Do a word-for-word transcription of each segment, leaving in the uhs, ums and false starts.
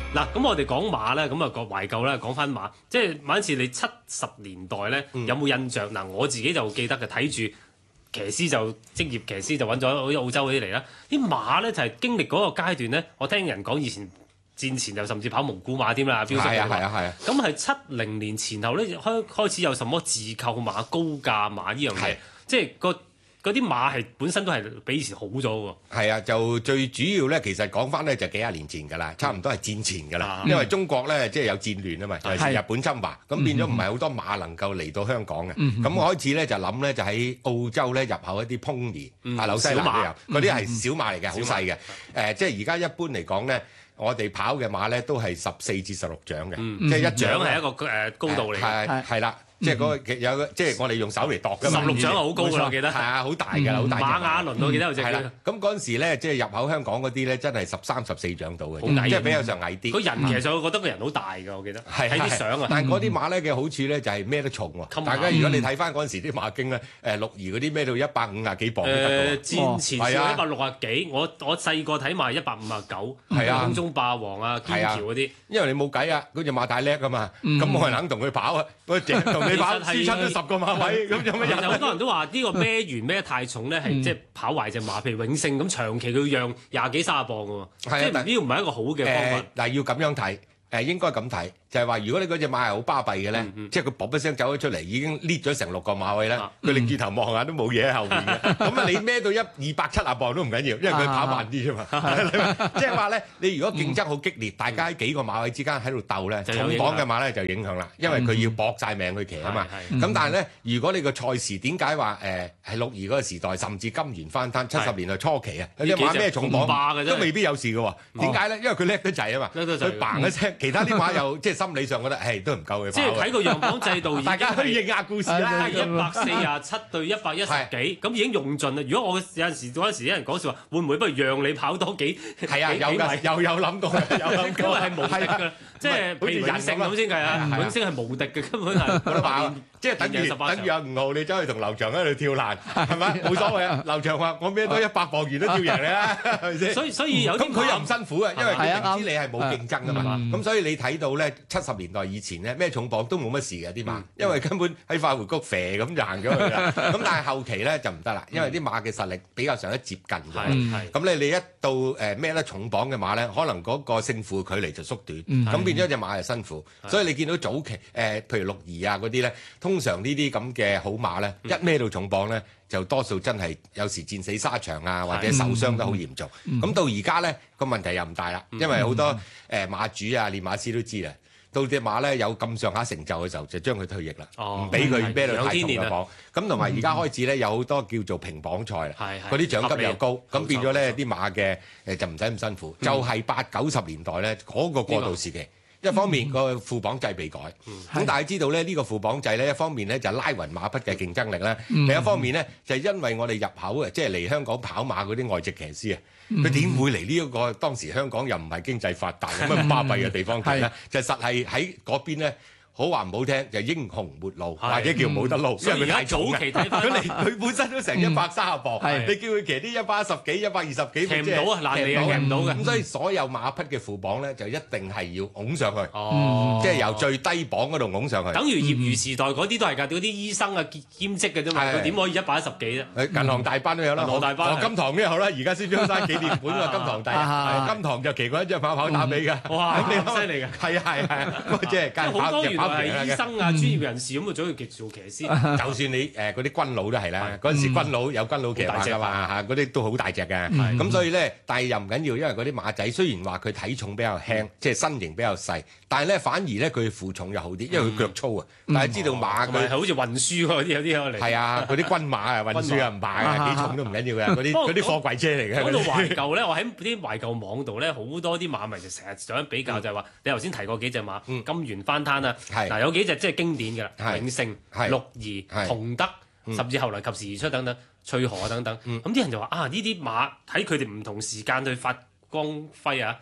嗱，咁我哋講馬咧，咁啊個懷舊咧，講翻馬，即係馬恩賜，你七十年代咧有冇印象？嗱、嗯，我自己就記得嘅，睇住騎師就職業騎師就揾咗好似澳洲嗰啲嚟啦。啲馬咧就係、是、經歷嗰個階段咧，我聽人講以前戰前就甚至跑蒙古馬添啦，標叔係啊係啊係啊。 咁係七零年前後咧開開始有什麼自購馬、高價馬呢樣嘢，即係個。嗰啲馬係本身都係比以前好咗喎。 係啊，就最主要咧，其實講翻咧就幾廿年前㗎啦，差唔多係戰前㗎啦。 嗯、 因為中國咧即係有戰亂啊嘛，就係、是、日本侵華，咁、嗯、變咗唔係好多馬能夠嚟到香港嘅。咁、嗯、開始咧就諗咧就喺澳洲咧入口一啲 pony，啊紐西蘭都有，嗰啲係小馬嚟嘅，好細嘅。誒，即係而家一般嚟講咧，我哋跑嘅馬咧都係十四至十六掌嘅，即係一掌係一個誒高度嚟嘅。 係係啦。即係嗰個有個，即係我哋用手嚟度㗎嘛。 十六掌係好高㗎，我記得。係啊，好大㗎，好大。 馬雅倫我記得有隻。係啦。 咁嗰陣時咧，即係入口香港嗰啲咧，真係十三、十四掌到嘅，即係比較上矮啲。 個人其實我覺得個人好大㗎，我記得。係睇啲相啊。 但係嗰啲馬咧嘅好處咧就係孭得重喎。大家如果你睇翻嗰陣時啲馬經咧，誒鹿兒嗰啲孭到一百五啊幾磅都得㗎。 誒戰前係一百六啊幾，我我細個睇埋一百五啊九。係啊。空中霸王啊，堅橋嗰啲。 因為你冇計啊，嗰隻馬太叻㗎嘛，咁冇人肯同佢跑啊，我淨係同你跑，輸出。十個馬位咁有乜人？ 有好多人都話呢個孭完孭得太重咧，係即係跑壞隻馬。譬如永勝咁長期佢讓廿幾三十磅嘅喎，即係呢個唔係一個好嘅方法。 但係要咁樣睇，誒應該咁睇。就係話，如果你嗰隻馬係好巴閉嘅咧，即係佢啵一聲走咗出嚟，已經搣咗成六個馬位咧，佢擰轉頭望下都冇嘢喺後面嘅。咁啊，你孭到一二百七啊磅都唔緊要，因為佢跑慢啲啫嘛。即係話咧，你如果競爭好激烈，大家喺幾個馬位之間喺度鬥咧，重磅嘅馬咧就影響啦，因為佢要搏曬命去騎啊嘛。咁但係咧，如果你個賽事點解話誒係鹿兒嗰個時代，甚至金元翻攤七十年代初期啊，有啲馬咩重磅都未必有事嘅喎。點解咧？因為佢叻得滯啊嘛，佢嘭一聲，其他啲馬又即係心理上覺得誒都唔夠佢跑。 即係睇個讓磅制度， 大家可以認下故事啦。 一百四廿七對一百一十幾，咁已經用盡啦。如果我有陣時嗰陣時有人講笑話，會唔會不如讓你跑多幾？ 係啊，有㗎，又有諗過，有諗過係無敵㗎，即係譬如永勝咁先計啊，永勝係無敵嘅，根本係。 即係等於等於阿吳浩，你走去同劉翔喺度跳欄，係咪？冇所謂啊！劉翔話：我孭多一百磅魚都照贏你啦，係咪先？ 所以所以有啲咁佢又唔辛苦啊，因為佢明知你係冇競爭㗎嘛。咁所以你睇到咧，七十年代以前咧，咩重磅都冇乜事嘅啲馬，因為根本喺快活谷肥咁就行咗去啦。咁但係後期咧就唔得啦，因為啲馬嘅實力比較上一接近咗。咁咧你一到誒孭得重磅嘅馬咧，可能嗰個勝負距離就縮短，咁變咗隻馬係辛苦。所以你見到早期誒，譬如鹿兒啊嗰啲咧。通常呢啲咁嘅好馬咧，一孭到重磅咧，就多數真係有時戰死沙場啊，或者受傷得好嚴重。咁到而家咧個問題又唔大啦，因為好多誒馬主啊、練馬師都知啦，到隻馬咧有咁上下成就嘅時候，就將佢退役啦，唔俾佢孭到太重嘅磅。咁同埋而家開始咧有好多叫做平磅賽啦，嗰啲獎金又高，咁變咗咧啲馬嘅誒就唔使咁辛苦，就係八九十年代咧嗰個過渡時期。一方面個副磅制被改，咁、嗯、大家知道咧呢個副磅制咧，一方面咧就拉勻馬匹嘅競爭力啦，嗯、另一方面咧就係因為我哋入口啊，即係嚟香港跑馬嗰啲外籍騎師啊，佢點、嗯、會嚟呢一個當時香港又唔係經濟發達咁樣巴閉嘅地方睇咧？就實係喺嗰邊咧。好話唔好聽，就英雄末路，或者叫冇得路，因為佢太早期睇翻，佢嚟佢本身都成一百三十磅，你叫佢騎啲一百一十幾、一百二十幾，騎唔到啊，難嚟啊，騎唔到嘅。咁所以所有馬匹嘅副磅咧，就一定係要拱上去，即係由最低磅嗰度拱上去。等於業餘時代嗰啲都係㗎，嗰啲醫生啊兼職嘅啫嘛，佢點可以一百一十幾啫？銀行大班都有啦，銀行大班，金堂都有啦，而家先張生紀念館啊，金堂第一，金堂就騎過一隻跑跑打比㗎。哇，咁你犀利㗎！係啊係啊，即係好多原係醫生啊，專業人士咁啊，早要做騎師。就算你誒嗰啲軍佬都係啦，嗰陣時軍佬有軍佬騎馬㗎嘛嚇，嗰啲都好大隻嘅。咁所以咧，但係又唔緊要，因為嗰啲馬仔雖然話佢體重比較輕，即係身形比較細，但係咧反而咧佢負重又好啲，因為佢腳粗啊。但係知道馬佢係好似運輸嗰啲有啲嚟。係啊，嗰啲軍馬啊運輸啊唔怕啊，幾重都唔緊要嘅。嗰啲嗰啲貨櫃車嚟嘅。講到懷舊咧，我喺啲懷舊網度咧，好多啲馬迷就成日想比較，就係話你頭先提過幾隻馬，金元翻攤啊，嗱有幾隻即係經典㗎啦，永勝、鹿兒、同德，甚至後來及時而出等等，翠河等等。咁啲人就話啊，呢啲馬喺佢哋唔同時間去發光輝啊，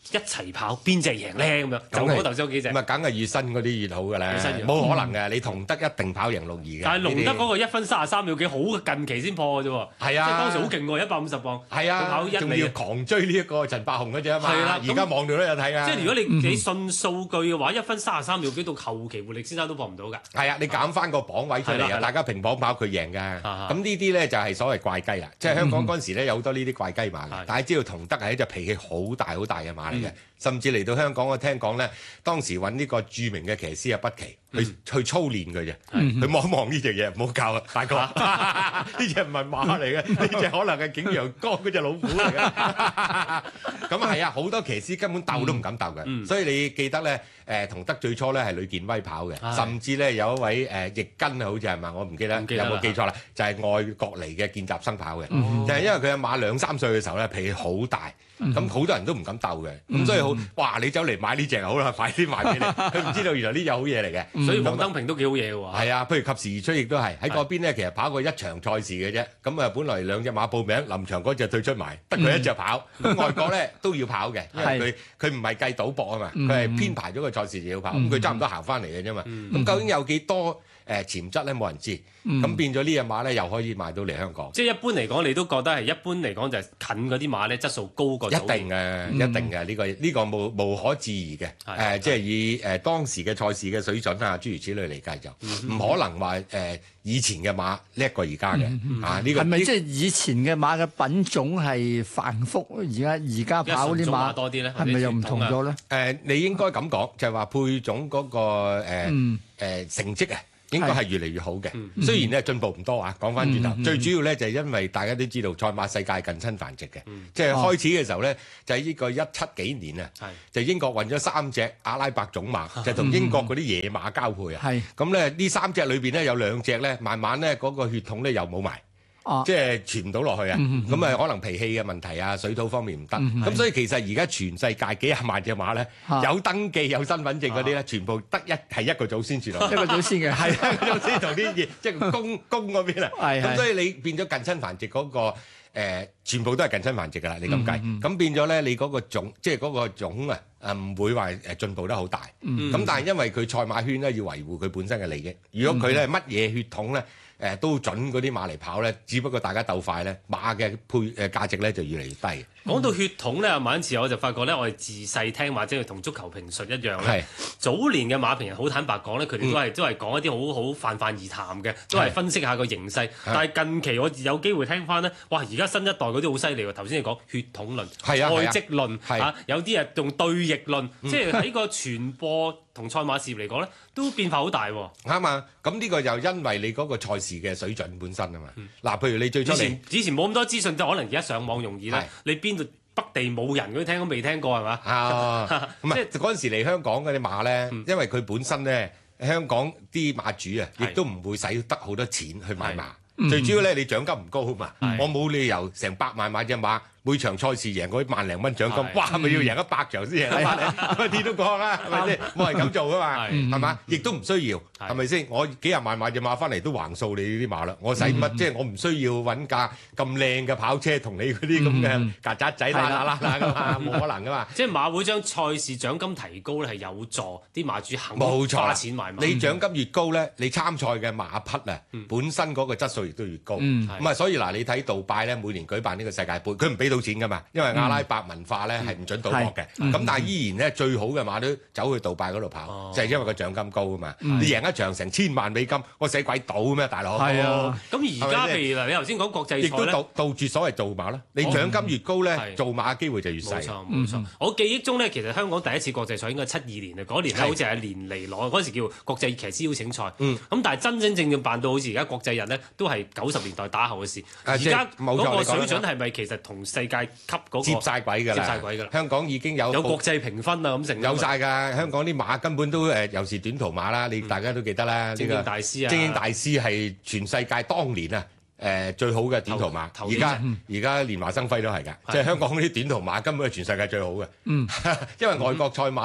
一齊跑邊隻贏咧咁樣，就講頭先嗰幾隻。 咁啊，梗係越新嗰啲越好㗎啦，冇可能嘅。你同德一定跑贏六二嘅。 但係龍德嗰個一分三十三秒幾，好近期先破嘅啫喎。 係啊， 即係當時好勁喎，一百五十磅。 係啊，仲要狂追呢一個陳百雄嗰隻啊嘛。係啦，而家網度都有睇啊。 即係如果你你信數據嘅話，一分三十三秒幾到後期活力先生都破唔到㗎。 係啊，你減翻個榜位出嚟啊，大家平榜跑佢贏㗎。咁呢啲咧就係所謂怪雞啦。即係香港嗰陣時咧有好多呢啲怪雞馬嘅，大家知道同德係一隻脾氣好大好大嘅馬嚟嘅。甚至嚟到香港，我聽講咧，當時揾呢個著名嘅騎師阿畢奇去去操練佢啫。佢望一望呢隻嘢，唔好教啊，大哥，呢隻唔係馬嚟嘅，呢隻可能係景陽岡嗰隻老虎嚟嘅。咁係啊，好多騎師根本鬥都唔敢鬥嘅。所以你記得咧，誒同德最初咧係呂健威跑嘅，甚至咧有一位誒易根啊，好似係嘛，我唔記得有冇記錯啦，就係外國嚟嘅見習生跑嘅，就係因為佢阿馬兩三歲嘅時候咧脾氣好大。咁好多人都唔敢鬥嘅，咁所以好，哇！你走嚟買呢隻好啦，快啲賣俾你。佢唔知道原來呢隻好嘢嚟嘅， 所以黃登平都幾好嘢嘅喎。 係啊，譬如及時而出亦都係喺嗰邊咧，其實跑過一場賽事嘅啫。咁啊，本來兩隻馬報名，臨場嗰隻退出埋，得佢一隻跑。咁外國咧都要跑嘅，因為佢佢唔係計賭博啊嘛，佢係編排咗個賽事就要跑。咁佢差唔多行翻嚟嘅啫嘛。咁究竟有幾多誒潛質咧？冇人知。咁變咗呢隻馬咧，又可以賣到嚟香港。 即係一般嚟講，你都覺得係一般嚟講就係近嗰啲馬咧，質素高過。 一定嘅，一定嘅，呢個呢個無無可置疑嘅。誒，即係以誒當時嘅賽事嘅水準啊，諸如此類嚟計就唔可能話誒以前嘅馬叻過而家嘅。啊，呢個係咪即係以前嘅馬嘅品種係繁複？而家而家跑啲馬多啲咧， 係咪又唔同咗咧？ 誒，你應該咁講，就係話配種嗰個誒誒成績啊。應該係越嚟越好嘅，是雖然咧進步唔多啊。講翻轉頭，嗯、最主要咧就係因為大家都知道賽馬世界近親繁殖嘅，嗯、即係開始嘅時候咧就係呢個一七幾年啊，是就英國運咗三隻阿拉伯種馬，是就同英國嗰啲野馬交配啊。咁咧呢三隻裏邊咧有兩隻咧慢慢咧嗰個血統咧又冇埋。啊、即係傳唔到落去啊！咁啊，可能脾氣嘅問題啊，水土方面唔得。咁、嗯、所以其實而家全世界幾廿萬隻馬咧，啊、有登記有身份證嗰啲咧，啊、全部得一係一個祖先傳落去。一個祖先嘅係一個祖先同啲嘢，即係公公嗰邊啊。咁所以你變咗近親繁殖嗰、嗰個、呃、全部都係近親繁殖㗎啦。你咁計，咁、嗯嗯、變咗咧，你嗰個種即係嗰個種啊，誒唔會話誒進步得好大。咁、嗯、但係因為佢賽馬圈咧要維護佢本身嘅利益，如果佢咧乜嘢血統咧？誒都準嗰啲馬嚟跑咧，只不過大家鬥快咧，馬嘅配誒價值咧就越嚟越低。講到血統咧，馬恩賜我就發覺咧，我哋自細聽馬即係同足球評述一樣咧。 係早年嘅馬評人好坦白講咧，佢哋都係都係講一啲好好泛泛而談嘅，都係分析下個形勢。但係近期我有機會聽翻咧，哇！而家新一代嗰啲好犀利喎。頭先你講血統論、賽績論嚇，有啲係用對弈論，即係喺個傳播同賽馬事業嚟講咧，都變化好大喎。 啱啊！咁呢個又因為你嗰個賽事嘅水準本身啊嘛。嗱，譬如你最初以前以前冇咁多資訊，就可能而家上網容易啦。你邊度北地冇人嗰啲聽都未聽過係嘛？ 啊，唔係嗰陣時嚟香港嗰啲馬咧，因為佢本身咧香港啲馬主啊，亦都唔會使得好多錢去買馬。最主要咧，你獎金唔高嘛。我冇理由成百萬買隻馬。每場賽事贏嗰萬零蚊獎金，哇！係咪要贏一百場先贏得翻嚟？天都講啦，係咪先？冇人咁做噶嘛，係嘛？亦都唔需要，係咪先？我幾廿萬買隻馬翻嚟都橫掃你啲馬啦，我使乜？即係我唔需要揾架咁靚嘅跑車同你嗰啲咁嘅曱甴仔啦啦啦噶嘛，冇可能噶嘛。 即係馬會將賽事獎金提高咧，係有助啲馬主肯花錢買馬。 你獎金越高咧，你參賽嘅馬匹啊，本身嗰個質素亦都越高。咁啊，所以嗱，你睇杜拜咧，每年舉辦呢個世界盃，佢唔俾到錢㗎嘛，因為阿拉伯文化咧係唔準賭博嘅，咁、嗯、但係依然咧最好嘅馬都走去杜拜嗰度跑，哦、就係因為個獎金高啊嘛。嗯、你贏一場成千萬美金，我使鬼賭咩，大佬？係啊， 咁而家譬如嗱，你頭先講國際賽咧，亦都杜杜絕所謂造馬啦。你獎金越高咧，造、哦、馬嘅機會就越細。 冇錯冇錯。嗯、我記憶中咧，其實香港第一次國際賽應該係七二年啊，嗰年咧好似係連尼攞，嗰陣時叫國際騎師邀請賽。咁、嗯、但係真真正正辦到好似而家國際日咧，都係九十年代打後嘅事。而家嗰個水準係咪其實同世界級嗰、那個接晒軌㗎啦？接晒軌㗎啦！香港已經有有國際評分啊，咁成有晒㗎。香港啲馬根本都誒，尤其是短途馬啦，你大家都記得啦。 精英大師啊， 精英大師係全世界當年啊誒最好嘅短途馬。而家而家連華生輝都係㗎，即係香港嗰啲短途馬根本係全世界最好嘅。嗯，因為外國賽馬咧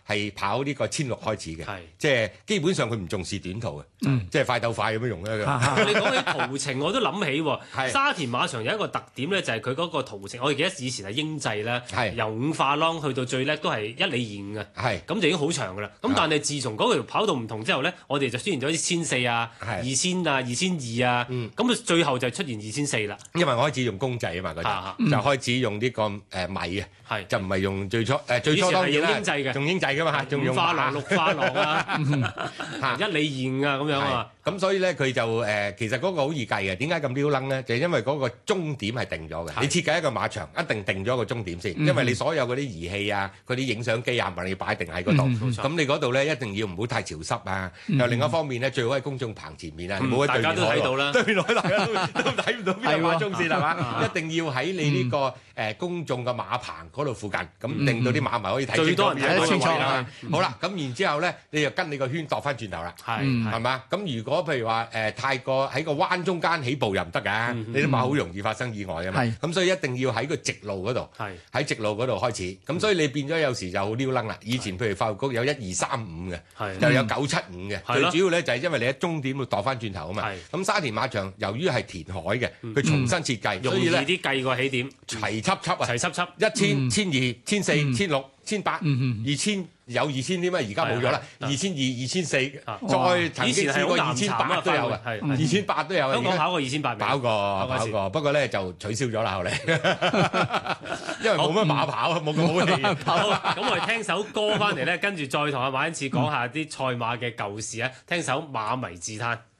係跑呢個千六開始嘅， 係即係基本上佢唔重視短途嘅，即係快鬥快咁樣用咧。 你講起途程，我都諗起喎。 係沙田馬場有一個特點咧，就係佢嗰個途程。我哋記得以前係英制啦， 係由五化廊去到最叻都係一里二五嘅， 係咁就已經好長噶啦。咁但係自從嗰條跑道唔同之後咧，我哋就出現咗啲千四啊、 係二千啊、二千二啊，咁啊最後就出現二千四啦。 因為我開始用公制啊嘛，嗰啊陣就開始用呢個誒米啊， 係就唔係用最初誒最初當然以前係啦用英制嘅用英制噶嘛，仲用五化廊、 馬六化廊啊，一里二五啊咁樣啊。 咁所以咧佢就誒、呃、其實嗰個好易計嘅，點解咁撩楞咧？就係、因為嗰個終點係定咗嘅。你設計一個馬場，一定定咗個終點先， 嗯、 因為你所有嗰啲儀器啊、嗰啲影相機啊，咪你擺定喺嗰度。咁、 嗯、 你嗰度咧一定要唔好太潮濕啊。嗯、又另一方面咧，最好喺公眾棚前面啊，唔好喺對面海度。對面海大家都都睇唔到邊個馬中線係嘛？一定要喺你呢、這個誒、呃、公眾嘅馬棚嗰度附近，咁令到啲馬迷可以睇最多人睇清楚啦。 嗯、 好啦，咁然之後咧，你就跟你個圈度翻轉頭啦，係係嘛？咁如果譬如話誒、呃、太過喺個彎中間起步又唔得㗎，嗯、你啲馬好容易發生意外㗎嘛。咁是所以一定要喺個直路嗰度，喺是直路嗰度開始。咁所以你變咗有時就好撩楞啦。以前譬如發育局有一二三五嘅，是又有九七五嘅。嗯、最主要咧就係因為你喺終點度度翻轉頭啊嘛。咁是沙田馬場由於係填海嘅，佢重新設計，嗯、所以咧容易啲計個起點， 齊輯輯啊， 齊輯輯， 一千、千二、千四、千六、千八、二千。有二千添啊，而家冇咗啦，二千二、二千四，再曾經試過二千八都有嘅，二千八都有。 香港跑過二千八未？ 跑過，跑過，不過咧就取消咗啦，後嚟，因為冇乜馬跑，冇咁好氣。 好，咁我哋聽首歌翻嚟咧，跟住再同阿馬恩賜講下啲賽馬嘅舊事啊，聽首《馬迷自嘆》。